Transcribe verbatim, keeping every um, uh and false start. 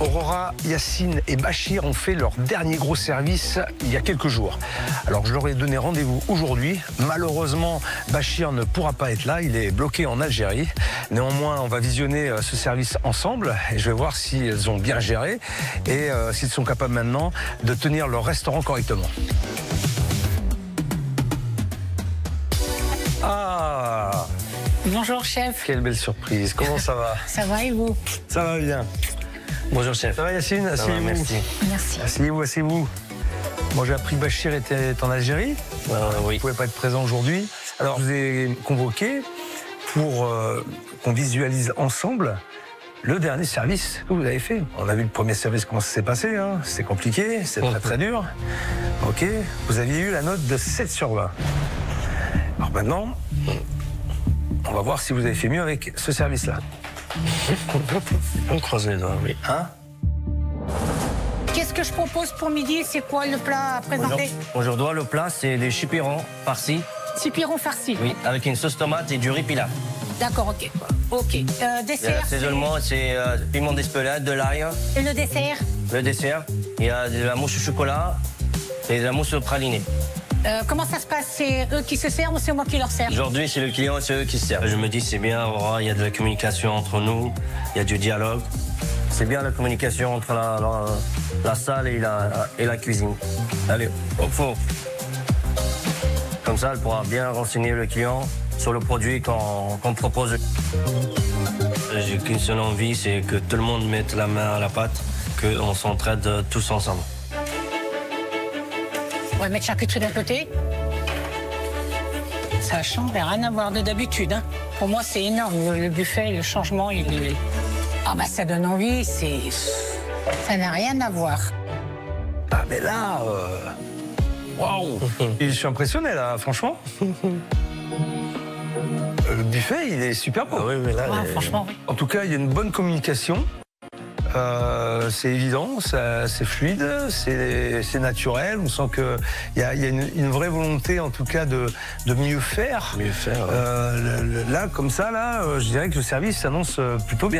Aurora, Yacine et Bachir ont fait leur dernier gros service il y a quelques jours. Alors je leur ai donné rendez-vous aujourd'hui. Malheureusement, Bachir ne pourra pas être là, il est bloqué en Algérie. Néanmoins, on va visionner ce service ensemble et je vais voir s'ils ont bien géré et euh, s'ils sont capables maintenant de tenir leur restaurant correctement. Ah! Bonjour chef. Quelle belle surprise, comment ça va? Ça va et vous? Ça va bien. Bonjour chef. Ça va Yacine? Asseyez-vous. Merci. Merci. Asseyez-vous, asseyez-vous. Bon, j'ai appris que Bachir était en Algérie. Euh, oui. Vous ne pouvez pas être présent aujourd'hui. Alors, je vous ai convoqué pour euh, qu'on visualise ensemble le dernier service que vous avez fait. On a vu le premier service, comment ça s'est passé. Hein. C'est compliqué, c'est très très dur. Ok. Vous aviez eu la note de sept sur vingt. Alors maintenant, on va voir si vous avez fait mieux avec ce service-là. On croise les doigts, oui. Hein? Qu'est-ce que je propose pour midi? C'est quoi le plat à présenter? Aujourd'hui, le plat, c'est des chipirons farcis. Chipirons farcis. Oui, avec une sauce tomate et du riz pilaf. D'accord, ok. Ok. Euh, dessert. L'assaisonnement, c'est euh, piment d'Espelette, de l'ail. Et le dessert? Le dessert, il y a de la mousse au chocolat et de la mousse au praliné. Euh, comment ça se passe? C'est eux qui se servent ou c'est moi qui leur sers? Aujourd'hui, c'est le client, c'est eux qui se servent. Je me dis, c'est bien, il y a de la communication entre nous, il y a du dialogue. C'est bien la communication entre la, la, la salle et la, et la cuisine. Allez, au four. Comme ça, elle pourra bien renseigner le client sur le produit qu'on qu'on propose. J'ai qu'une seule envie, c'est que tout le monde mette la main à la pâte, qu'on s'entraide tous ensemble. On va mettre charcuterie d'un côté. Ça change, rien à voir de d'habitude. Hein. Pour moi, c'est énorme. Le, le buffet, le changement, il est... Ah bah ça donne envie, c'est... Ça n'a rien à voir. Ah mais là... Waouh! Je suis impressionné là, franchement. Le buffet, il est super beau. Ah oui, mais là, Ouais, les... franchement, oui. En tout cas, il y a une bonne communication. Euh, c'est évident, ça, c'est fluide, c'est, c'est naturel. On sent qu'il y a, y a une, une vraie volonté, en tout cas, de, de mieux faire. Mieux faire, ouais. Euh, le, le, là, comme ça, là, euh, je dirais que le service s'annonce plutôt bien.